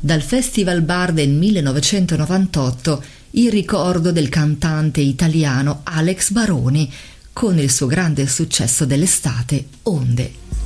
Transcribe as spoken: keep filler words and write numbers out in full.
dal Festival Bar del millenovecentonovantotto il ricordo del cantante italiano Alex Baroni con il suo grande successo dell'estate, Onde.